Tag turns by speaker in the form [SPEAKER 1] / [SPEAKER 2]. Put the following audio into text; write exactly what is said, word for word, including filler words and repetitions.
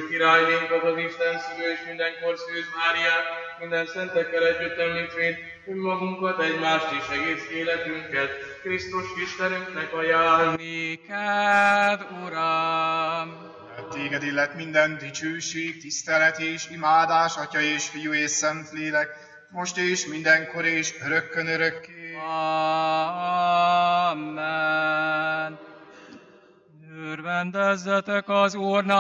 [SPEAKER 1] királynénkat, az Isten szülő és mindenkor szűz Máriát, minden szentekkel együtt említvén, önmagunkat, egymást és egész életünket Krisztus Istenünknek ajánlni.
[SPEAKER 2] Néked, Uram!
[SPEAKER 3] Téged illet minden dicsőség, tisztelet és imádás, Atya és Fiú és Szentlélek, most és mindenkor és örökkön örökké.
[SPEAKER 2] Amen. Örvendezzetek az Úrnak!